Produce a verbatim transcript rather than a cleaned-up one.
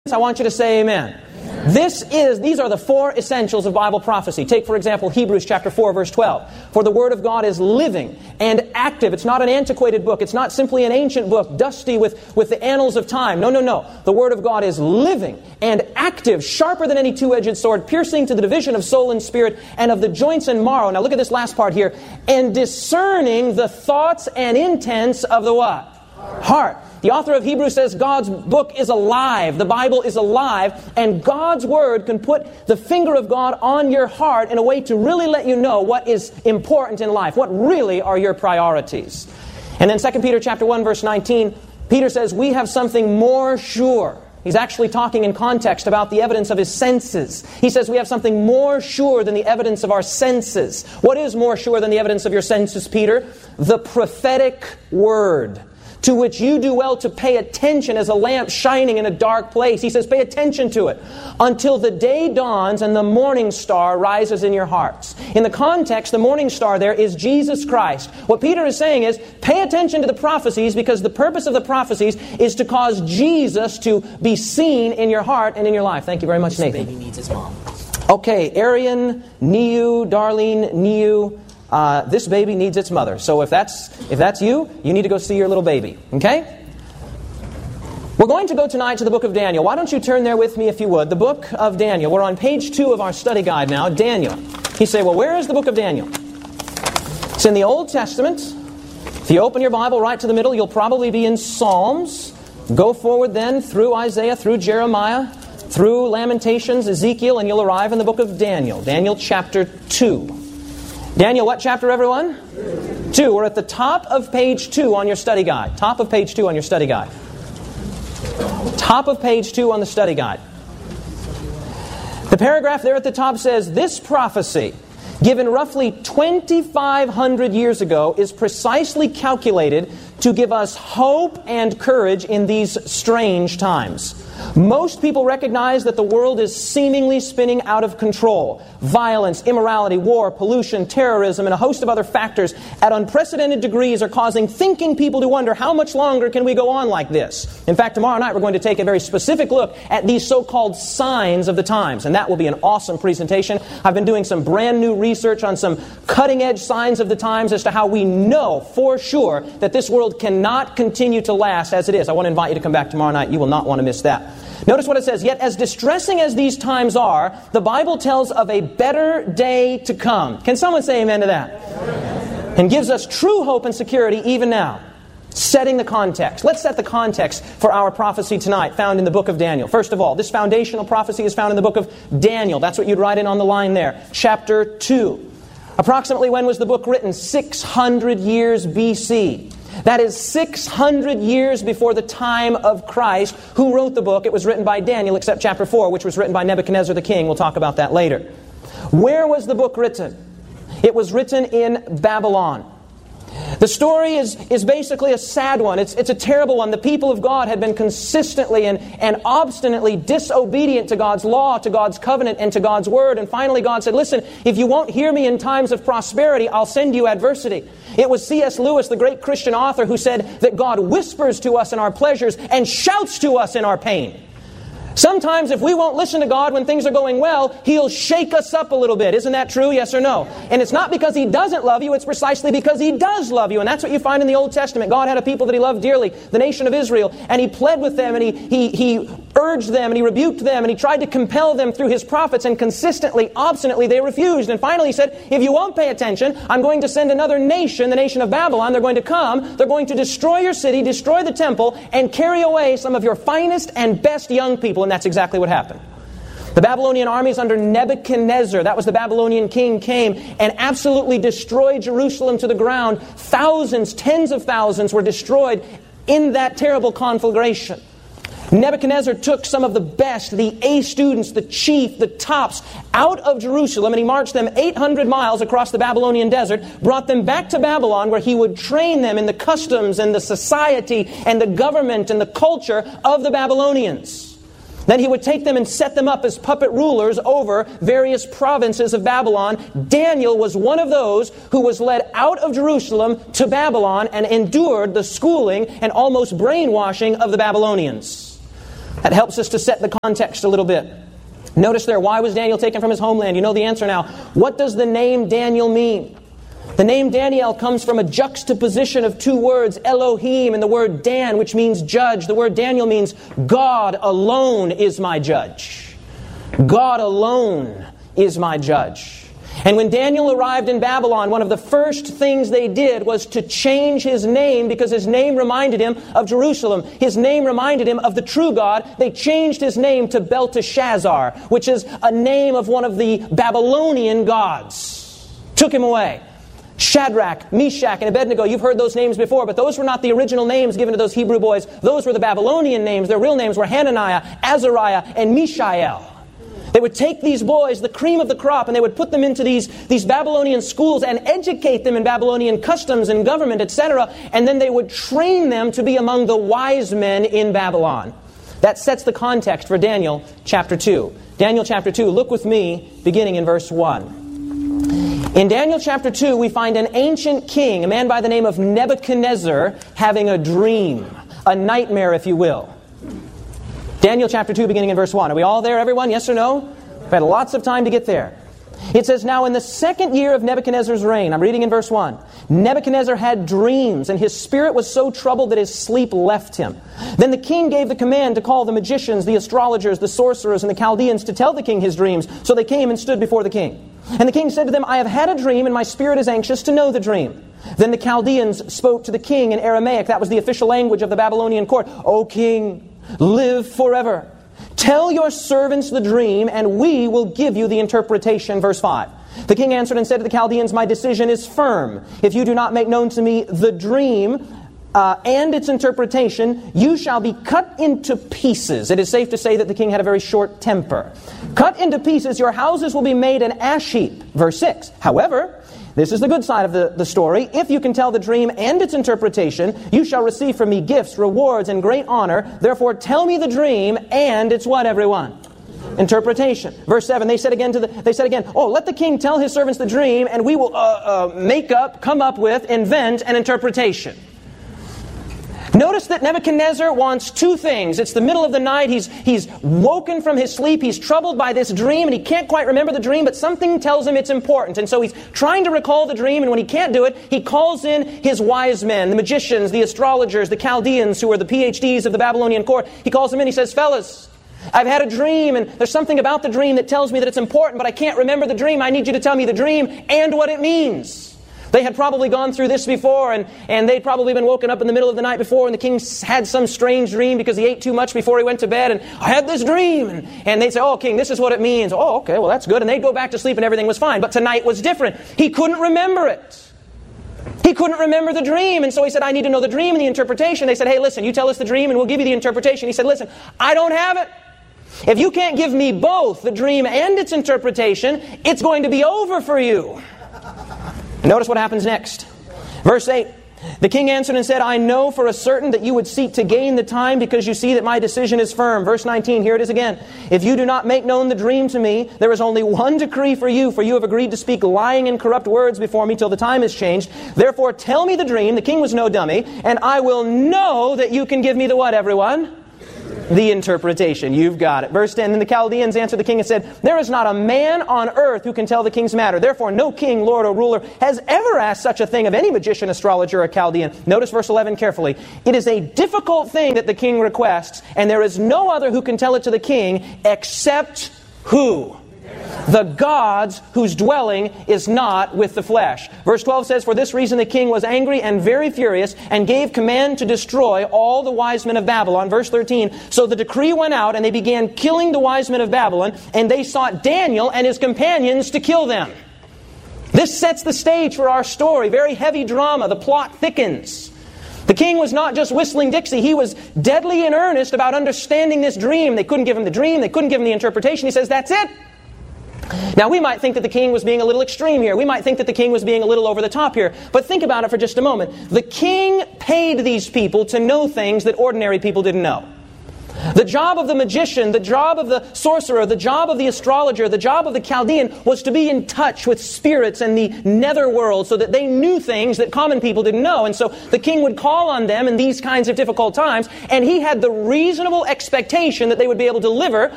I want you to say amen. This is, these are the four essentials of Bible prophecy. Take, for example, Hebrews chapter four, verse twelve. For the Word of God is living and active. It's not an antiquated book. It's not simply an ancient book, dusty with, with the annals of time. No, no, no. The Word of God is living and active, sharper than any two-edged sword, piercing to the division of soul and spirit and of the joints and marrow. Now look at this last part here. And discerning the thoughts and intents of the what? Heart. The author of Hebrews says God's book is alive. The Bible is alive. And God's Word can put the finger of God on your heart in a way to really let you know what is important in life. What really are your priorities. And then Second Peter chapter one, verse nineteen, Peter says we have something more sure. He's actually talking in context about the evidence of his senses. He says we have something more sure than the evidence of our senses. What is more sure than the evidence of your senses, Peter? The prophetic word, to which you do well to pay attention as a lamp shining in a dark place. He says, pay attention to it until the day dawns and the morning star rises in your hearts. In the context, the morning star there is Jesus Christ. What Peter is saying is, pay attention to the prophecies, because the purpose of the prophecies is to cause Jesus to be seen in your heart and in your life. Thank you very much, this Nathan. Baby needs his mom. Okay, Arian, Niu, Darlene, Niu. Uh, this baby needs its mother. So if that's if that's you, you need to go see your little baby. Okay? We're going to go tonight to the book of Daniel. Why don't you turn there with me if you would? The book of Daniel. We're on page two of our study guide now. Daniel. You say, well, where is the book of Daniel? It's in the Old Testament. If you open your Bible right to the middle, you'll probably be in Psalms. Go forward then through Isaiah, through Jeremiah, through Lamentations, Ezekiel, and you'll arrive in the book of Daniel. Daniel chapter two. Daniel, what chapter, everyone? Two. two. We're at the top of page two on your study guide. Top of page two on your study guide. Top of page two on the study guide. The paragraph there at the top says, this prophecy, given roughly twenty-five hundred years ago, is precisely calculated to give us hope and courage in these strange times. Most people recognize that the world is seemingly spinning out of control. Violence, immorality, war, pollution, terrorism, and a host of other factors at unprecedented degrees are causing thinking people to wonder, how much longer can we go on like this? In fact, tomorrow night we're going to take a very specific look at these so-called signs of the times, and that will be an awesome presentation. I've been doing some brand new research on some cutting-edge signs of the times as to how we know for sure that this world cannot continue to last as it is. I want to invite you to come back tomorrow night. You will not want to miss that. Notice what it says. Yet as distressing as these times are, the Bible tells of a better day to come. Can someone say amen to that? Amen. And gives us true hope and security even now. Setting the context. Let's set the context for our prophecy tonight, found in the book of Daniel. First of all, this foundational prophecy is found in the book of Daniel. That's what you'd write in on the line there. Chapter two. Approximately when was the book written? six hundred years B C. That is six hundred years before the time of Christ. Who wrote the book? It was written by Daniel, except chapter four, which was written by Nebuchadnezzar the king. We'll talk about that later. Where was the book written? It was written in Babylon. The story is, is basically a sad one. It's, it's a terrible one. The people of God had been consistently and, and obstinately disobedient to God's law, to God's covenant, and to God's word. And finally God said, listen, if you won't hear me in times of prosperity, I'll send you adversity. It was C S Lewis, the great Christian author, who said that God whispers to us in our pleasures and shouts to us in our pain. Sometimes if we won't listen to God when things are going well, He'll shake us up a little bit. Isn't that true? Yes or no? And it's not because He doesn't love you. It's precisely because He does love you. And that's what you find in the Old Testament. God had a people that He loved dearly, the nation of Israel. And He pled with them, and He, he, he urged them, and He rebuked them, and He tried to compel them through His prophets. And consistently, obstinately, they refused. And finally He said, if you won't pay attention, I'm going to send another nation, the nation of Babylon. They're going to come. They're going to destroy your city, destroy the temple, and carry away some of your finest and best young people. And that's exactly what happened. The Babylonian armies under Nebuchadnezzar, that was the Babylonian king, came and absolutely destroyed Jerusalem to the ground. Thousands, tens of thousands were destroyed in that terrible conflagration. Nebuchadnezzar took some of the best, the A students, the chief, the tops, out of Jerusalem, and he marched them eight hundred miles across the Babylonian desert, brought them back to Babylon, where he would train them in the customs and the society and the government and the culture of the Babylonians. Then he would take them and set them up as puppet rulers over various provinces of Babylon. Daniel was one of those who was led out of Jerusalem to Babylon and endured the schooling and almost brainwashing of the Babylonians. That helps us to set the context a little bit. Notice there, why was Daniel taken from his homeland? You know the answer now. What does the name Daniel mean? The name Daniel comes from a juxtaposition of two words, Elohim and the word Dan, which means judge. The word Daniel means God alone is my judge. God alone is my judge. And when Daniel arrived in Babylon, one of the first things they did was to change his name because his name reminded him of Jerusalem. His name reminded him of the true God. They changed his name to Belteshazzar, which is a name of one of the Babylonian gods. Took him away. Shadrach, Meshach, and Abednego, you've heard those names before, but those were not the original names given to those Hebrew boys. Those were the Babylonian names. Their real names were Hananiah, Azariah, and Mishael. They would take these boys, the cream of the crop, and they would put them into these, these Babylonian schools and educate them in Babylonian customs and government, et cetera. And then they would train them to be among the wise men in Babylon. That sets the context for Daniel chapter two. Daniel chapter two, look with me, beginning in verse one. In Daniel chapter two, we find an ancient king, a man by the name of Nebuchadnezzar, having a dream, a nightmare, if you will. Daniel chapter two, beginning in verse one. Are we all there, everyone? Yes or no? We've had lots of time to get there. It says, now in the second year of Nebuchadnezzar's reign, I'm reading in verse one, Nebuchadnezzar had dreams, and his spirit was so troubled that his sleep left him. Then the king gave the command to call the magicians, the astrologers, the sorcerers, and the Chaldeans to tell the king his dreams. So they came and stood before the king. And the king said to them, I have had a dream, and my spirit is anxious to know the dream. Then the Chaldeans spoke to the king in Aramaic. That was the official language of the Babylonian court. O king, live forever. Tell your servants the dream, and we will give you the interpretation. Verse five. The king answered and said to the Chaldeans, my decision is firm. If you do not make known to me the dream uh, and its interpretation, you shall be cut into pieces. It is safe to say that the king had a very short temper. Cut into pieces, your houses will be made an ash heap. Verse six. However, this is the good side of the, the story. If you can tell the dream and its interpretation, you shall receive from me gifts, rewards, and great honor. Therefore, tell me the dream and its what, everyone? Interpretation. Verse seven, they said again to the, they said again, oh, let the king tell his servants the dream, and we will uh, uh, make up, come up with, invent an interpretation. Notice that Nebuchadnezzar wants two things. It's the middle of the night. He's, he's woken from his sleep. He's troubled by this dream, and he can't quite remember the dream, but something tells him it's important. And so he's trying to recall the dream, and when he can't do it, he calls in his wise men, the magicians, the astrologers, the Chaldeans, who are the P H Ds of the Babylonian court. He calls them in. He says, fellas, I've had a dream, and there's something about the dream that tells me that it's important, but I can't remember the dream. I need you to tell me the dream and what it means. They had probably gone through this before, and, and they'd probably been woken up in the middle of the night before, and the king had some strange dream because he ate too much before he went to bed, and I had this dream. And, and they'd say, oh, king, this is what it means. Oh, okay, well, that's good. And they'd go back to sleep, and everything was fine. But tonight was different. He couldn't remember it. He couldn't remember the dream, and so he said, I need to know the dream and the interpretation. They said, hey, listen, you tell us the dream, and we'll give you the interpretation. He said, listen, I don't have it. If you can't give me both the dream and its interpretation, it's going to be over for you. Notice what happens next. Verse eight. The king answered and said, I know for a certain that you would seek to gain the time because you see that my decision is firm. Verse nineteen, here it is again. If you do not make known the dream to me, there is only one decree for you, for you have agreed to speak lying and corrupt words before me till the time is changed. Therefore tell me the dream, the king was no dummy, and I will know that you can give me the what, everyone? The interpretation. You've got it. Verse ten, then the Chaldeans answered the king and said, there is not a man on earth who can tell the king's matter. Therefore, no king, lord, or ruler has ever asked such a thing of any magician, astrologer, or Chaldean. Notice verse eleven carefully. It is a difficult thing that the king requests, and there is no other who can tell it to the king except who? The gods whose dwelling is not with the flesh. Verse twelve says, for this reason the king was angry and very furious and gave command to destroy all the wise men of Babylon. Verse thirteen, so the decree went out and they began killing the wise men of Babylon, and they sought Daniel and his companions to kill them. This sets the stage for our story. Very heavy drama. The plot thickens. The king was not just whistling Dixie. He was deadly in earnest about understanding this dream. They couldn't give him the dream. They couldn't give him the interpretation. He says, that's it. Now, we might think that the king was being a little extreme here. We might think that the king was being a little over the top here. But think about it for just a moment. The king paid these people to know things that ordinary people didn't know. The job of the magician, the job of the sorcerer, the job of the astrologer, the job of the Chaldean was to be in touch with spirits and the netherworld so that they knew things that common people didn't know. And so the king would call on them in these kinds of difficult times, and he had the reasonable expectation that they would be able to deliver